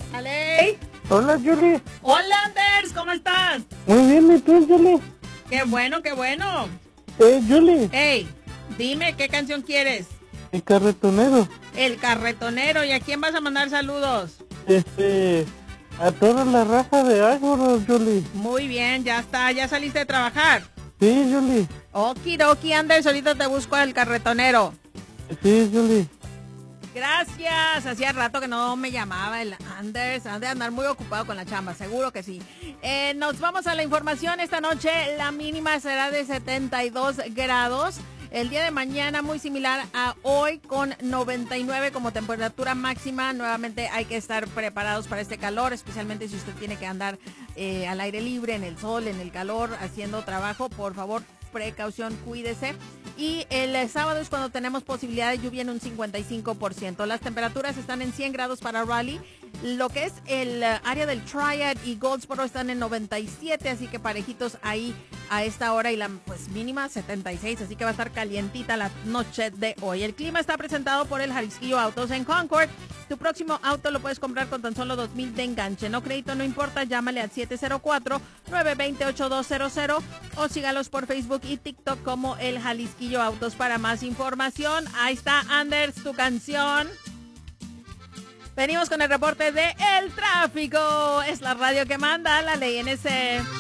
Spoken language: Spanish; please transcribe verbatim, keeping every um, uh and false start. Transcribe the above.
Ale. Hola, Julie. Hola, Anders, ¿cómo estás? Muy bien, ¿y tú, Julie? Qué bueno, qué bueno. Eh, Julie. Hey, dime, ¿qué canción quieres? El carretonero. El carretonero. ¿Y a quién vas a mandar saludos? Este... A toda la raza de Ágoros, Julie. Muy bien, ya está. ¿Ya saliste de trabajar? Sí, Julie. Okidoki, Anders, ahorita te busco al carretonero. Sí, Julie. Gracias. Hacía rato que no me llamaba el Anders. Han de andar muy ocupado con la chamba, seguro que sí. Eh, nos vamos a la información. Esta noche la mínima será de setenta y dos grados. El día de mañana muy similar a hoy con noventa y nueve como temperatura máxima. Nuevamente hay que estar preparados para este calor, especialmente si usted tiene que andar eh, al aire libre, en el sol, en el calor, haciendo trabajo. Por favor, precaución, cuídese. Y el eh, sábado es cuando tenemos posibilidad de lluvia en un cincuenta y cinco por ciento. Las temperaturas están en cien grados para Raleigh. Lo que es el uh, área del Triad y Goldsboro están en noventa y siete, así que parejitos ahí a esta hora, y la pues mínima setenta y seis, así que va a estar calientita la noche de hoy. El clima está presentado por el Jalisquillo Autos en Concord. Tu próximo auto lo puedes comprar con tan solo dos mil de enganche. No crédito, no importa, llámale al siete cero cuatro, nueve dos cero, ocho dos cero cero o sígalos por Facebook y TikTok como el Jalisquillo Autos para más información. Ahí está, Anders, tu canción. Venimos con el reporte de El Tráfico. Es la radio que manda la ley N S.